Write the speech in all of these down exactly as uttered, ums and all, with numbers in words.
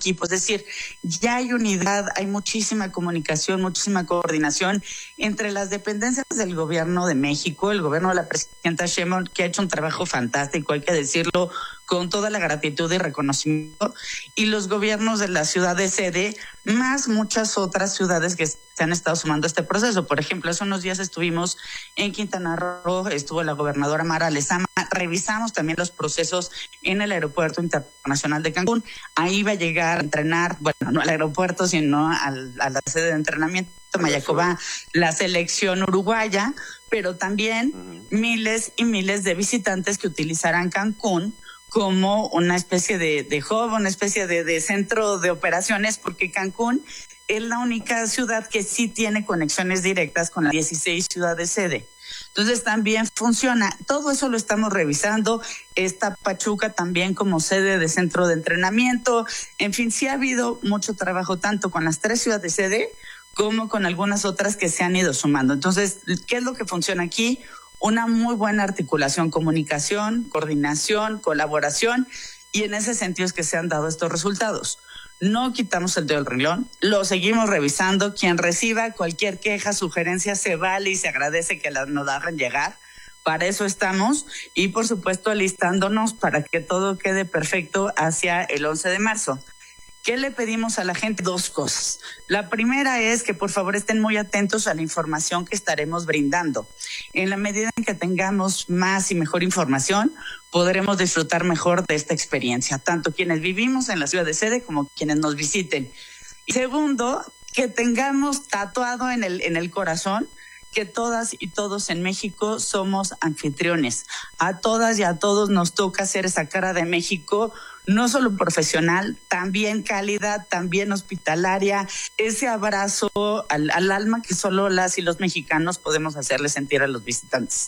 equipo. Es decir, ya hay unidad, hay muchísima comunicación, muchísima coordinación entre las dependencias del gobierno de México, el gobierno de la presidenta Sheinbaum, que ha hecho un trabajo fantástico, hay que decirlo, con toda la gratitud y reconocimiento, y los gobiernos de la ciudad de sede, más muchas otras ciudades que se han estado sumando a este proceso. Por ejemplo, hace unos días estuvimos en Quintana Roo, estuvo la gobernadora Mara Lezama, revisamos también los procesos en el Aeropuerto Internacional de Cancún. Ahí va a llegar a entrenar, bueno, no al aeropuerto, sino al, a la sede de entrenamiento Mayacoba, la selección uruguaya, pero también uh-huh. miles y miles de visitantes que utilizarán Cancún como una especie de, de hub, una especie de, de centro de operaciones, porque Cancún es la única ciudad que sí tiene conexiones directas con las dieciséis ciudades sede. Entonces también funciona. Todo eso lo estamos revisando. Está Pachuca también como sede de centro de entrenamiento. En fin, sí ha habido mucho trabajo tanto con las tres ciudades sede como con algunas otras que se han ido sumando. Entonces, ¿qué es lo que funciona aquí? Una muy buena articulación, comunicación, coordinación, colaboración, y en ese sentido es que se han dado estos resultados. No quitamos el dedo del renglón, lo seguimos revisando. Quien reciba cualquier queja, sugerencia, se vale y se agradece que las nos hagan llegar. Para eso estamos, y por supuesto alistándonos para que todo quede perfecto hacia el once de marzo. ¿Qué le pedimos a la gente? Dos cosas. La primera es que por favor estén muy atentos a la información que estaremos brindando. En la medida en que tengamos más y mejor información, podremos disfrutar mejor de esta experiencia, tanto quienes vivimos en la ciudad de sede como quienes nos visiten. Y segundo, que tengamos tatuado en el, en el corazón que todas y todos en México somos anfitriones. A todas y a todos nos toca hacer esa cara de México, no solo profesional, también cálida, también hospitalaria, ese abrazo al, al alma que solo las y los mexicanos podemos hacerle sentir a los visitantes.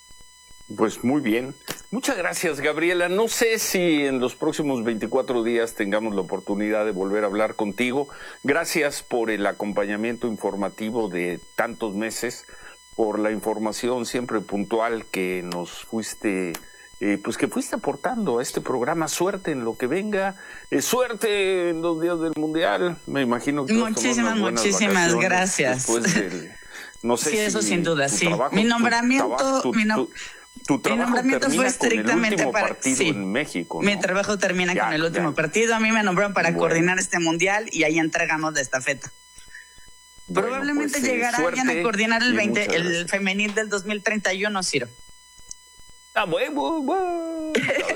Pues muy bien. Muchas gracias, Gabriela. No sé si en los próximos veinticuatro días tengamos la oportunidad de volver a hablar contigo. Gracias por el acompañamiento informativo de tantos meses, por la información siempre puntual que nos fuiste, eh, pues que fuiste aportando a este programa. Suerte en lo que venga, eh, suerte en los días del Mundial. Me imagino que muchísimas, muchísimas gracias. Después del, no sé sí, si eso sin duda, sí. Trabajo, mi nombramiento, tu, trabajo, tu, mi no... tu, Tu trabajo mi nombramiento fue estrictamente con el para partido sí. en México, ¿no? Mi trabajo termina ya, con el último ya. partido. A mí me nombraron para bueno. coordinar este mundial y ahí entregamos la estafeta. Bueno, Probablemente pues, llegará eh, alguien a coordinar el veinte, el femenil del dos mil treinta y uno, Ciro. Ah, bueno, bueno.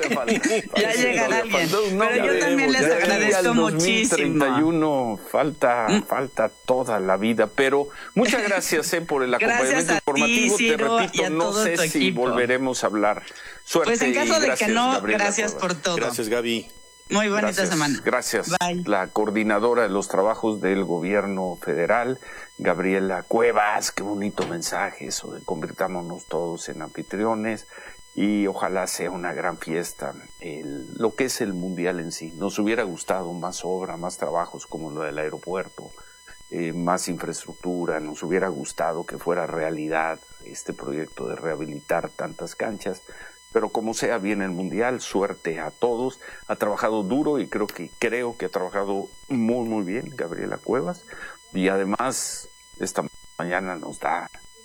Ya llegará alguien. No, pero yo también les agradezco muchísimo. dos mil treinta y uno falta, ¿Mm? falta toda la vida, pero muchas gracias eh, por el acompañamiento informativo. Ti, Ciro, Te repito, no sé si equipo. volveremos a hablar. Suerte. Pues en caso de gracias, que no, Gabriela gracias Cuevas. por todo. Gracias, Gaby. Muy bonita gracias, semana. Gracias. Bye. La coordinadora de los trabajos del gobierno federal, Gabriela Cuevas. Qué bonito mensaje eso de convirtámonos todos en anfitriones. Y ojalá sea una gran fiesta, el, lo que es el mundial en sí. Nos hubiera gustado más obra, más trabajos como lo del aeropuerto, eh, más infraestructura. Nos hubiera gustado que fuera realidad este proyecto de rehabilitar tantas canchas. Pero como sea, viene el mundial, suerte a todos. Ha trabajado duro y creo que creo que ha trabajado muy muy bien Gabriela Cuevas. Y además esta mañana nos da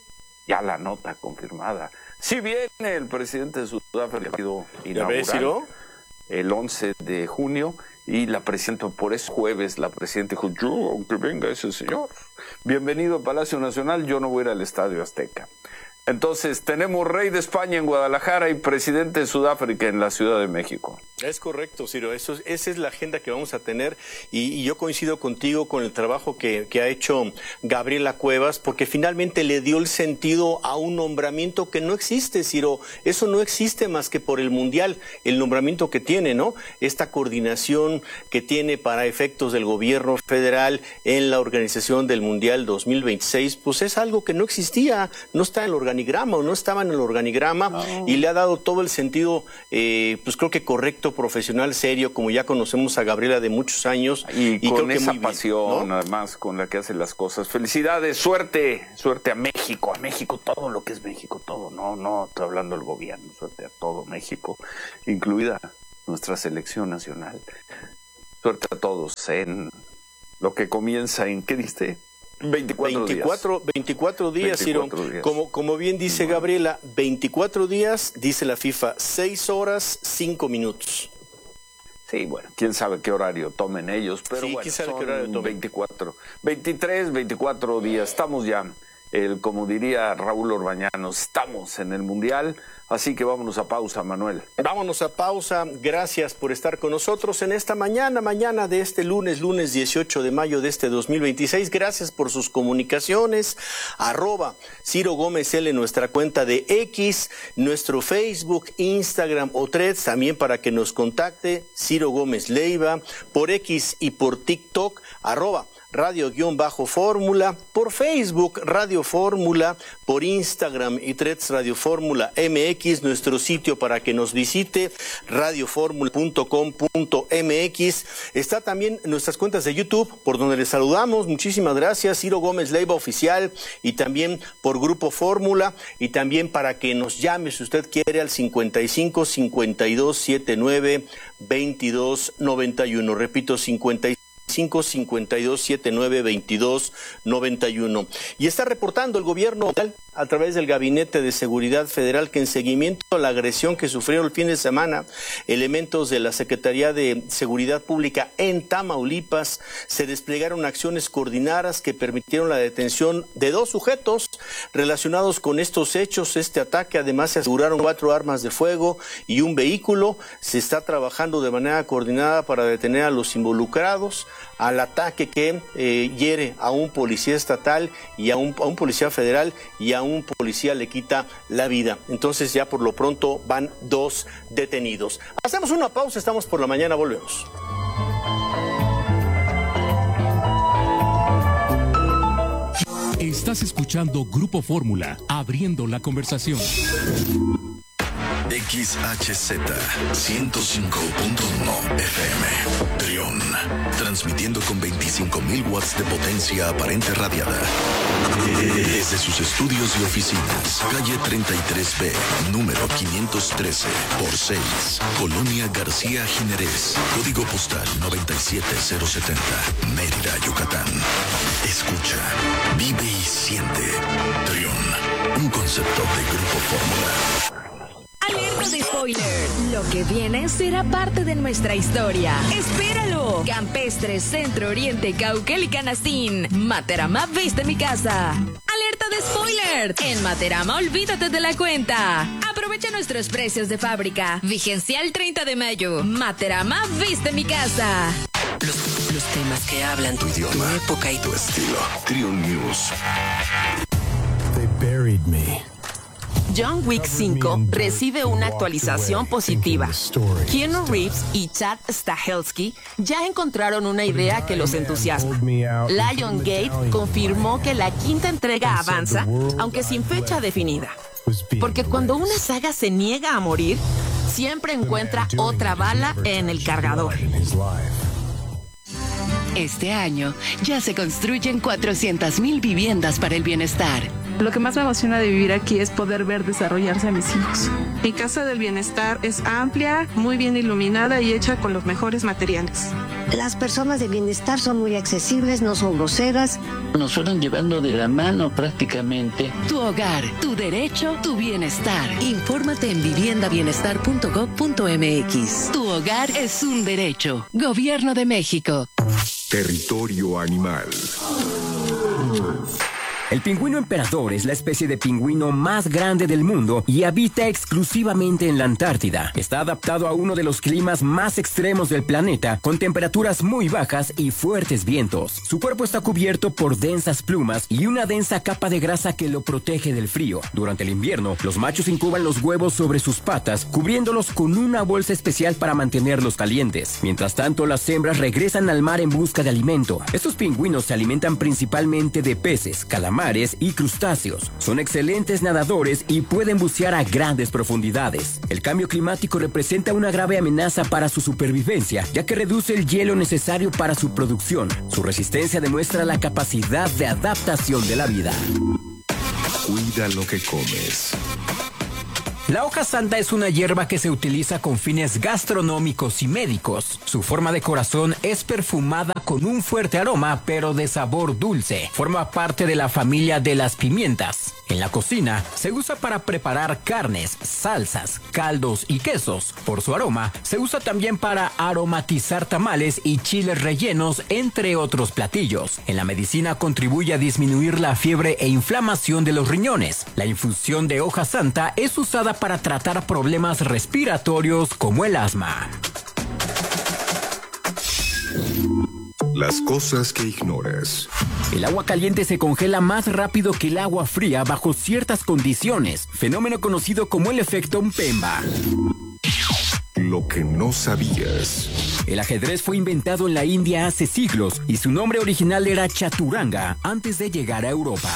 ya la nota confirmada. Si viene el presidente de Sudáfrica, ha sido inaugural el once de junio, y la presidenta, por eso jueves, la presidenta dijo, yo, aunque venga ese señor, bienvenido a Palacio Nacional, yo no voy a ir al Estadio Azteca. Entonces, tenemos rey de España en Guadalajara y presidente de Sudáfrica en la Ciudad de México. Es correcto, Ciro. Eso, esa es la agenda que vamos a tener y, y yo coincido contigo con el trabajo que, que ha hecho Gabriela Cuevas, porque finalmente le dio el sentido a un nombramiento que no existe, Ciro. Eso no existe más que por el Mundial, el nombramiento que tiene, ¿no? Esta coordinación que tiene para efectos del gobierno federal en la organización del Mundial dos mil veintiséis, pues es algo que no existía, no está en el organigrama o no estaba en el organigrama oh. y le ha dado todo el sentido, eh, pues creo que correcto, profesional, serio, como ya conocemos a Gabriela de muchos años. Y, y con creo esa que pasión, bien, ¿no? además, con la que hace las cosas. Felicidades, suerte, suerte a México, a México, todo lo que es México, todo, no, no, estoy hablando del gobierno, suerte a todo México, incluida nuestra selección nacional. Suerte a todos en lo que comienza en, ¿qué diste? veinticuatro, veinticuatro días. veinticuatro días, Ciro. Como, como bien dice Gabriela, veinticuatro días, dice la FIFA, seis horas, cinco minutos. Sí, bueno, quién sabe qué horario tomen ellos, pero sí, bueno, quién sabe son qué horario tomen. veinticuatro, veintitrés, veinticuatro días, estamos ya, el, como diría Raúl Orbañanos, estamos en el Mundial, así que vámonos a pausa, Manuel. Vámonos a pausa, gracias por estar con nosotros en esta mañana, mañana de este lunes, lunes dieciocho de mayo de este dos mil veintiséis, gracias por sus comunicaciones, arroba Ciro Gómez L, nuestra cuenta de X, nuestro Facebook, Instagram o Threads, también para que nos contacte, Ciro Gómez Leiva, por X y por TikTok, arroba Radio-Fórmula, por Facebook Radio Fórmula, por Instagram y Threads Radio Fórmula M X, nuestro sitio para que nos visite, radio fórmula punto com punto m x. Está también nuestras cuentas de YouTube, por donde les saludamos. Muchísimas gracias, Ciro Gómez Leiva Oficial, y también por Grupo Fórmula, y también para que nos llame, si usted quiere, al cincuenta y cinco, cincuenta y dos, setenta y nueve, veintidós, noventa y uno. Repito, cincuenta y cinco, cincuenta y dos, setenta y nueve, veintidós, noventa y uno. Y está reportando el gobierno a través del Gabinete de Seguridad Federal que en seguimiento a la agresión que sufrieron el fin de semana elementos de la Secretaría de Seguridad Pública en Tamaulipas, se desplegaron acciones coordinadas que permitieron la detención de dos sujetos relacionados con estos hechos, este ataque. Además se aseguraron cuatro armas de fuego y un vehículo. Se está trabajando de manera coordinada para detener a los involucrados al ataque que eh, hiere a un policía estatal y a un, a un policía federal, y a un policía le quita la vida. Entonces ya por lo pronto van dos detenidos. Hacemos una pausa, estamos por la mañana, volvemos. Estás escuchando Grupo Fórmula, abriendo la conversación. X H Z ciento cinco punto uno F M Trión, transmitiendo con veinticinco mil watts de potencia aparente radiada desde sus estudios y oficinas, calle treinta y tres B, número quinientos trece por seis, Colonia García Jiménez, código postal noventa y siete cero setenta, Mérida, Yucatán. Escucha, vive y siente. Trión, un concepto de Grupo Fórmula. Alerta de spoiler. Lo que viene será parte de nuestra historia. ¡Espéralo! Campestre, Centro Oriente, Cauquel y Canastín. Materama, viste mi casa. Alerta de spoiler. En Materama, olvídate de la cuenta. Aprovecha nuestros precios de fábrica. Vigencia el treinta de mayo. Materama, viste mi casa. Los, los temas que hablan tu idioma, tu época y tu estilo. Trión News. They buried me. John Wick cinco recibe una actualización positiva. Keanu Reeves y Chad Stahelski ya encontraron una idea que los entusiasma. Lionsgate confirmó que la quinta entrega avanza, aunque sin fecha definida. Porque cuando una saga se niega a morir, siempre encuentra otra bala en el cargador. Este año ya se construyen cuatrocientas mil viviendas para el bienestar. Lo que más me emociona de vivir aquí es poder ver desarrollarse a mis hijos. Mi casa del bienestar es amplia, muy bien iluminada y hecha con los mejores materiales. Las personas de bienestar son muy accesibles, no son groseras. Nos fueron llevando de la mano prácticamente. Tu hogar, tu derecho, tu bienestar. Infórmate en vivienda bienestar punto gov punto m x. Tu hogar es un derecho. Gobierno de México. Territorio animal. El pingüino emperador es la especie de pingüino más grande del mundo y habita exclusivamente en la Antártida. Está adaptado a uno de los climas más extremos del planeta, con temperaturas muy bajas y fuertes vientos. Su cuerpo está cubierto por densas plumas y una densa capa de grasa que lo protege del frío. Durante el invierno, los machos incuban los huevos sobre sus patas, cubriéndolos con una bolsa especial para mantenerlos calientes. Mientras tanto, las hembras regresan al mar en busca de alimento. Estos pingüinos se alimentan principalmente de peces, calamares, mares y crustáceos. Son excelentes nadadores y pueden bucear a grandes profundidades. El cambio climático representa una grave amenaza para su supervivencia, ya que reduce el hielo necesario para su producción. Su resistencia demuestra la capacidad de adaptación de la vida. Cuida lo que comes. La hoja santa es una hierba que se utiliza con fines gastronómicos y médicos. Su forma de corazón es perfumada con un fuerte aroma, pero de sabor dulce. Forma parte de la familia de las pimientas. En la cocina se usa para preparar carnes, salsas, caldos y quesos. Por su aroma, se usa también para aromatizar tamales y chiles rellenos, entre otros platillos. En la medicina contribuye a disminuir la fiebre e inflamación de los riñones. La infusión de hoja santa es usada para tratar problemas respiratorios como el asma. Las cosas que ignoras. El agua caliente se congela más rápido que el agua fría bajo ciertas condiciones, fenómeno conocido como el efecto Mpemba. Lo que no sabías. El ajedrez fue inventado en la India hace siglos y su nombre original era chaturanga antes de llegar a Europa.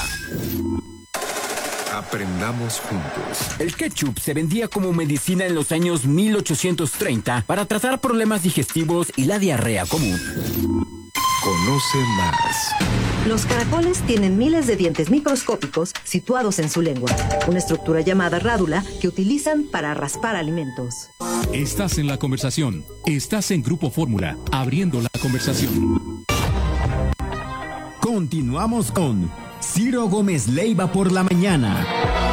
Aprendamos juntos. El ketchup se vendía como medicina en los años mil ochocientos treinta para tratar problemas digestivos y la diarrea común. Conoce más. Los caracoles tienen miles de dientes microscópicos situados en su lengua, una estructura llamada rádula que utilizan para raspar alimentos. Estás en la conversación. Estás en Grupo Fórmula, abriendo la conversación. Continuamos con Ciro Gómez Leiva por la mañana.